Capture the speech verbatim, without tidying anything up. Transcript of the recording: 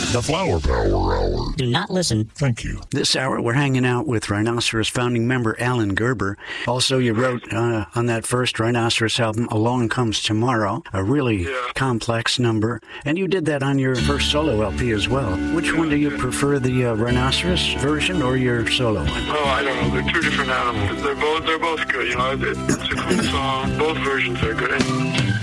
The Flower Power Hour. Do not listen. Thank you. This hour, we're hanging out with Rhinoceros founding member Alan Gerber. Also, you wrote uh, on that first Rhinoceros album, Along Comes Tomorrow, a really Yeah. complex number. And you did that on your first solo L P as well. Which one do you prefer, the uh, Rhinoceros version or your solo one? Oh, I don't know. They're two different animals. They're both they're both good. You know, it, it's a cool song. Both versions are good.